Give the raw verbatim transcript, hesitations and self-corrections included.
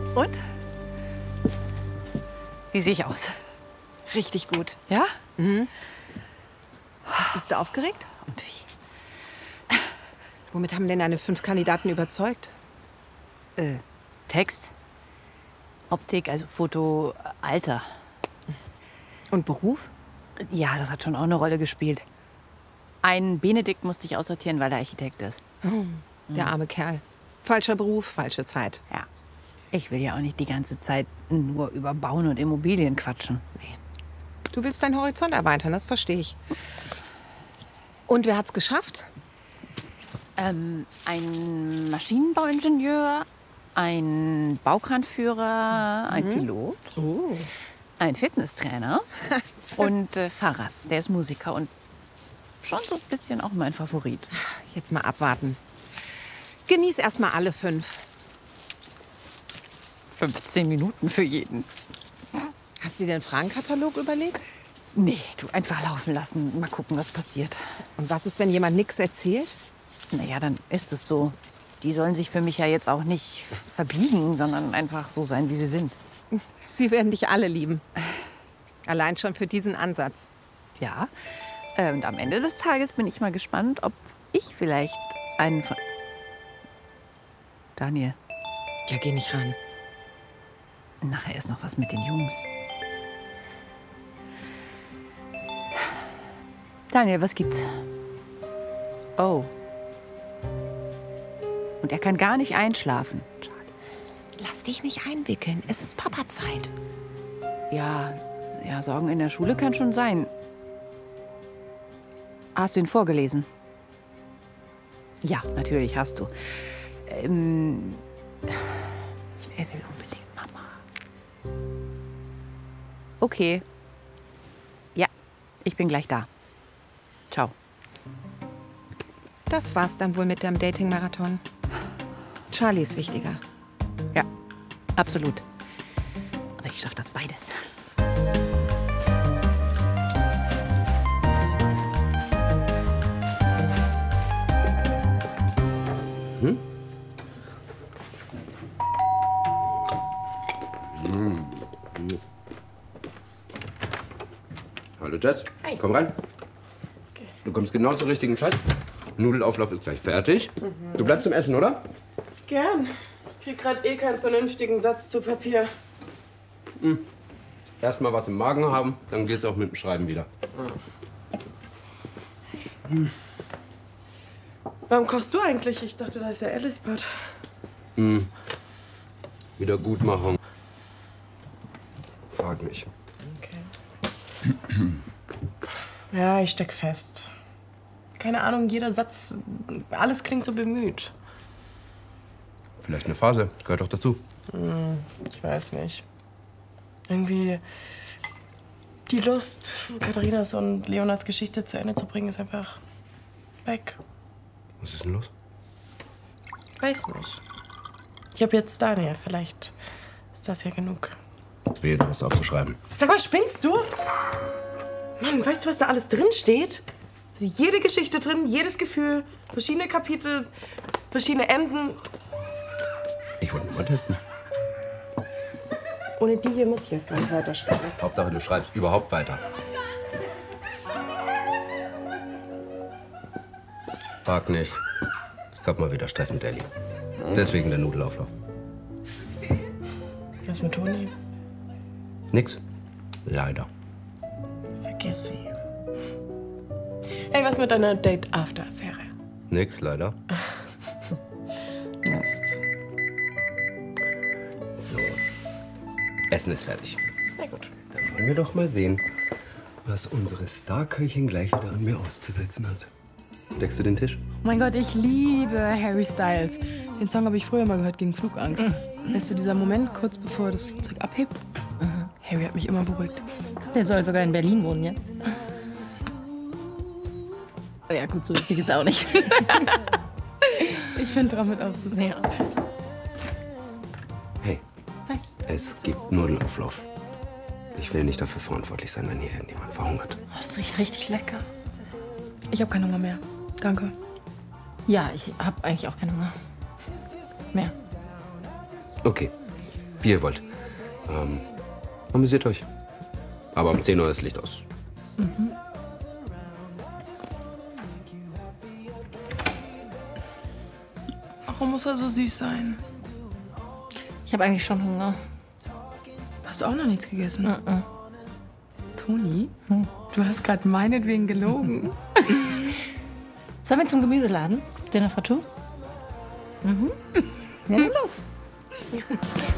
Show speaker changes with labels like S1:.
S1: Und? Wie sehe ich aus?
S2: Richtig gut.
S1: Ja?
S2: Mhm. Bist du aufgeregt?
S1: Und wie?
S2: Womit haben denn deine fünf Kandidaten überzeugt?
S1: Äh, Text, Optik, also Foto, Alter.
S2: Und Beruf?
S1: Ja, das hat schon auch eine Rolle gespielt. Einen Benedikt musste ich aussortieren, weil er Architekt ist.
S2: Oh, der arme Kerl. Falscher Beruf, falsche Zeit.
S1: Ja. Ich will ja auch nicht die ganze Zeit nur über Bauen und Immobilien quatschen.
S2: Nee. Du willst deinen Horizont erweitern, das verstehe ich. Und wer hat's geschafft?
S1: Ähm, ein Maschinenbauingenieur, ein Baukranführer, ein
S2: Mhm.
S1: Pilot,
S2: Oh.
S1: ein Fitnesstrainer und äh, Faras, der ist Musiker und schon so ein bisschen auch mein Favorit.
S2: Jetzt mal abwarten. Genieß erst mal alle fünf.
S1: fünfzehn Minuten für jeden.
S2: Hast du dir den Fragenkatalog überlegt?
S1: Nee, du einfach laufen lassen. Mal gucken, was passiert.
S2: Und was ist, wenn jemand nichts erzählt?
S1: Naja, dann ist es so. Die sollen sich für mich ja jetzt auch nicht verbiegen, sondern einfach so sein, wie sie sind.
S2: Sie werden dich alle lieben. Allein schon für diesen Ansatz.
S1: Ja. Äh, Und am Ende des Tages bin ich mal gespannt, ob ich vielleicht einen von... Daniel,
S2: Ja, geh nicht ran.
S1: nachher ist noch was mit den Jungs. Daniel, was gibt's? Oh. Und er kann gar nicht einschlafen.
S2: Lass dich nicht einwickeln. Es ist Papa-Zeit.
S1: Ja, ja, Sorgen in der Schule kann schon sein. Hast du ihn vorgelesen? Ja, natürlich hast du. Ähm, er will unbedingt Mama. Okay. Ja, ich bin gleich da. Ciao.
S2: Das war's dann wohl mit dem Dating-Marathon. Charlie ist wichtiger.
S1: Ja, absolut. Aber ich schaffe das beides.
S3: Hm? Hm. Hallo Jess,
S4: Hi.
S3: komm rein. Du kommst genau zur richtigen Zeit. Nudelauflauf ist gleich fertig.
S4: Mhm.
S3: Du bleibst zum Essen, oder?
S4: Gern. Ich krieg grad eh keinen vernünftigen Satz zu Papier.
S3: Hm. Erst mal was im Magen haben, dann geht's auch mit dem Schreiben wieder.
S4: Hm. Warum kochst du eigentlich? Ich dachte, da ist ja Alice-Part.
S3: Hm. Wiedergutmachung. Frag mich.
S4: Okay. Ja, ich steck fest. Keine Ahnung, jeder Satz, alles klingt so bemüht.
S3: Vielleicht eine Phase, gehört doch dazu.
S4: Hm, ich weiß nicht. Irgendwie die Lust, Katharinas und Leonards Geschichte zu Ende zu bringen, ist einfach weg.
S3: Was ist denn los?
S4: Weiß nicht. Ich habe jetzt Daniel. Vielleicht ist das ja genug.
S3: Wehe, du hast aufzuschreiben.
S4: Sag mal, spinnst du? Mann, weißt du, was da alles drin steht? Also jede Geschichte drin, jedes Gefühl, verschiedene Kapitel, verschiedene Enden.
S3: Ich wollte nur mal testen.
S4: Ohne die hier muss ich jetzt gar nicht weiterschreiben.
S3: Hauptsache, du schreibst überhaupt weiter. Frag nicht. Es gab mal wieder Stress mit Ellie. Deswegen der Nudelauflauf.
S4: Was mit Toni?
S3: Nix. Leider.
S4: Vergiss sie. Hey, was mit deiner Date-After-Affäre?
S3: Nix, leider.
S4: Mist.
S3: So. Essen ist fertig.
S4: Sehr gut.
S3: Dann wollen wir doch mal sehen, was unsere Starköchin gleich wieder an mir auszusetzen hat. Deckst du den Tisch?
S5: Oh mein Gott, ich liebe Harry Styles. Den Song habe ich früher mal gehört gegen Flugangst. Weißt du, dieser Moment kurz bevor das Flugzeug abhebt? Mhm. Harry hat mich immer beruhigt.
S6: Der soll sogar in Berlin wohnen jetzt. Oh ja, gut, so wichtig ist auch nicht.
S5: Ich finde damit auch super.
S6: Ja.
S3: Hey,
S6: Was?
S3: es gibt Nudelauflauf. Ich will nicht dafür verantwortlich sein, wenn hier irgendjemand verhungert.
S6: Oh, das riecht richtig lecker.
S5: Ich habe keinen Hunger mehr. Danke.
S6: Ja, ich habe eigentlich auch keinen Hunger. Mehr.
S3: Okay, Wie ihr wollt. Ähm, amüsiert euch. Aber um zehn Uhr ist das Licht aus.
S5: Mhm. Warum muss er so süß sein?
S6: Ich habe eigentlich schon Hunger.
S5: Hast du auch noch nichts gegessen?
S6: Mhm.
S5: Toni, du hast gerade meinetwegen gelogen.
S6: Sollen wir zum Gemüseladen? Dinner for two? Mhm. Ja, los.